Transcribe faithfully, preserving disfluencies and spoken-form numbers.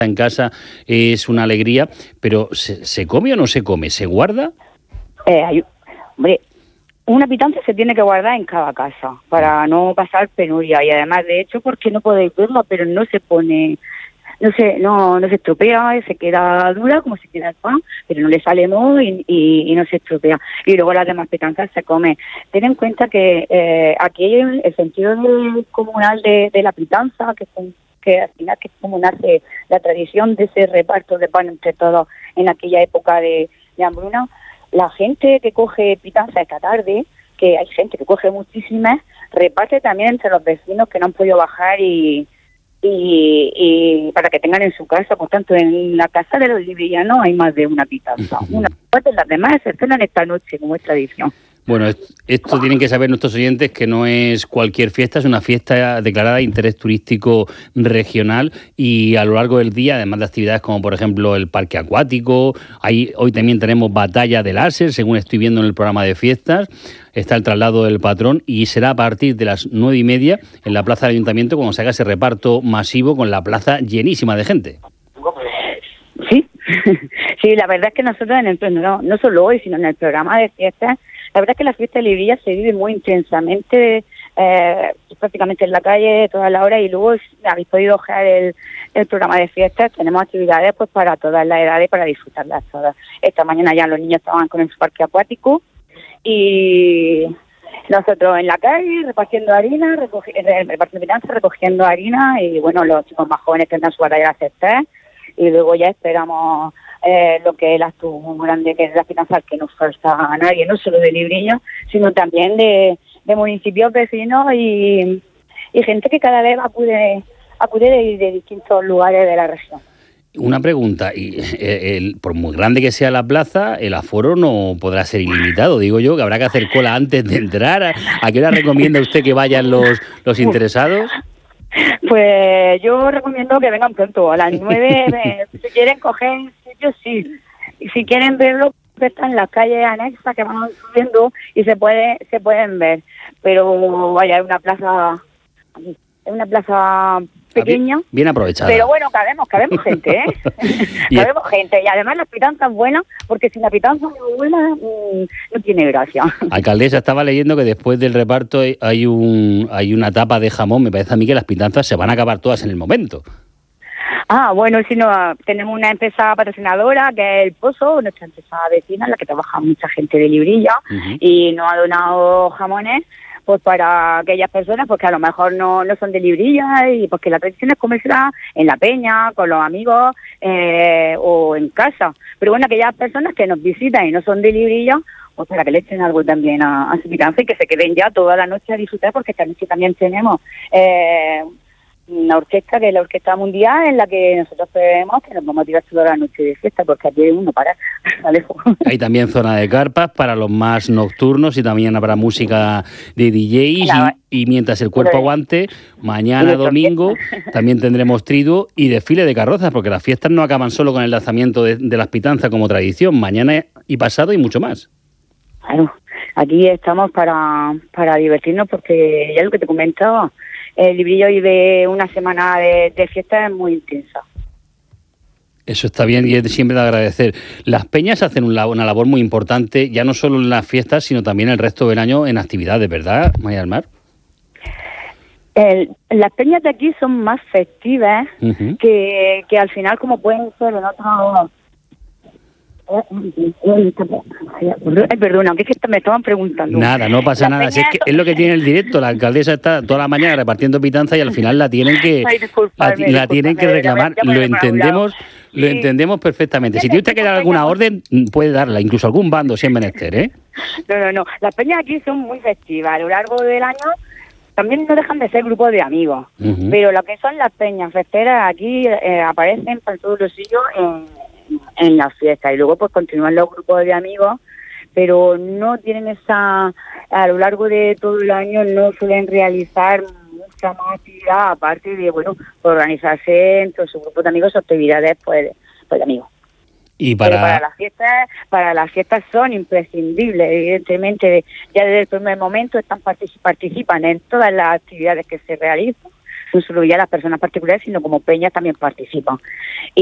en casa es una alegría, pero ¿se, se come o no se come? ¿Se guarda? Eh, hay, hombre, una pitanza se tiene que guardar en cada casa para no pasar penuria, y además, de hecho, porque no podéis verlo, pero no se pone, no se, no, no se estropea, se queda dura como si queda el pan, pero no le sale moho y, y, y no se estropea. Y luego las demás pitanzas se comen. Ten en cuenta que eh, aquí hay el, el sentido de, comunal de, de la pitanza, que son que al final que es como nace la tradición de ese reparto de pan entre todos en aquella época de, de hambruna. La gente que coge pitanza esta tarde, que hay gente que coge muchísimas, reparte también entre los vecinos que no han podido bajar y, y, y para que tengan en su casa. Por tanto, en la casa de los librianos hay más de una pitanza. Una parte, las demás se cenan esta noche, como es tradición. Bueno, esto tienen que saber nuestros oyentes, que no es cualquier fiesta, es una fiesta declarada de interés turístico regional, y a lo largo del día, además de actividades como por ejemplo el parque acuático, ahí hoy también tenemos batalla de láser, según estoy viendo en el programa de fiestas, está el traslado del patrón y será a partir de las nueve y media en la plaza del Ayuntamiento cuando se haga ese reparto masivo con la plaza llenísima de gente. Sí, sí, la verdad es que nosotros en el, no, no solo hoy, sino en el programa de fiestas, la verdad es que la fiesta de Librilla se vive muy intensamente, eh, prácticamente en la calle toda la hora, y luego habéis podido ojear el, el programa de fiestas. Tenemos actividades pues para todas las edades, para disfrutarlas todas. Esta mañana ya los niños estaban con el parque acuático y nosotros en la calle repartiendo harina, recogi, repartiendo finanzas, recogiendo harina, y bueno, los chicos más jóvenes tendrán su batalla de aceptar, y luego ya esperamos Eh, lo que es el acto muy grande, que es la finanza, que no falta a nadie, no solo de Librilla, sino también de, de municipios vecinos y, y gente que cada vez acude, acude de, de distintos lugares de la región. Una pregunta, y el, el, por muy grande que sea la plaza, el aforo no podrá ser ilimitado, digo yo, que habrá que hacer cola antes de entrar. ¿A, a qué hora recomienda usted que vayan los, los interesados? Pues yo recomiendo que vengan pronto, a las nueve, si quieren coger sitios, sí. Y si quieren verlo, están en las calles anexas que van subiendo y se puede se pueden ver. Pero vaya, es una plaza, es una plaza pequeña. Bien, bien aprovechada. Pero bueno, cabemos, cabemos gente, ¿eh? cabemos gente. Y además las pitanzas buenas, porque si la pitanza no es buena, mmm, no tiene gracia. Alcaldesa, estaba leyendo que después del reparto hay un hay una tapa de jamón. Me parece a mí que las pitanzas se van a acabar todas en el momento. Ah, bueno, si no, tenemos una empresa patrocinadora que es El Pozo, nuestra empresa vecina, en la que trabaja mucha gente de Librilla, uh-huh. y nos ha donado jamones pues para aquellas personas pues que a lo mejor no, no son de Librilla, y porque la tradición es comérsela en la peña, con los amigos eh, o en casa. Pero bueno, aquellas personas que nos visitan y no son de Librilla, pues para que le echen algo también a, a su pitanza y que se queden ya toda la noche a disfrutar, porque esta noche también tenemos eh, una orquesta, que es la Orquesta Mundial, en la que nosotros creemos que nos vamos a tirar toda la noche de fiesta, porque aquí hay uno para lejos. Hay también zona de carpas para los más nocturnos y también habrá música de D Js, claro. y, y mientras el cuerpo Pero, aguante, mañana domingo también tendremos triduo y desfile de carrozas, porque las fiestas no acaban solo con el lanzamiento de, de las pitanzas como tradición, mañana y pasado y mucho más. Claro, aquí estamos para, para divertirnos, porque ya lo que te comentaba, el Librillo vive una semana de, de fiesta muy intensa. Eso está bien y es siempre de agradecer. Las peñas hacen una labor muy importante, ya no solo en las fiestas, sino también el resto del año en actividades, ¿verdad, María del Mar? El, las peñas de aquí son más festivas, uh-huh. que, que al final, como pueden ser en otros... Ay, perdona, que es que me estaban preguntando. Nada, no pasa la nada. Si es, que es lo que tiene el directo. La alcaldesa está toda la mañana repartiendo pitanza y al final la tienen que Ay, disculpadme, la, la tienen que reclamar. Ya me, ya me lo entendemos, sí. Lo entendemos perfectamente. Si tiene usted que dar alguna orden, puede darla, incluso algún bando, si es menester, ¿eh? No, no, no. Las peñas aquí son muy festivas. A lo largo del año también no dejan de ser grupos de amigos. Uh-huh. Pero lo que son las peñas festeras aquí eh, aparecen por todos los sitios en en la fiesta, y luego pues continúan los grupos de amigos, pero no tienen esa, a lo largo de todo el año no suelen realizar mucha más actividad, aparte de, bueno, organizarse entre su grupo de amigos, actividades pues, pues de amigos. Y para... Pero para las fiestas, para las fiestas son imprescindibles, evidentemente, ya desde el primer momento están particip- participan en todas las actividades que se realizan, no solo ya las personas particulares, sino como peñas también participan.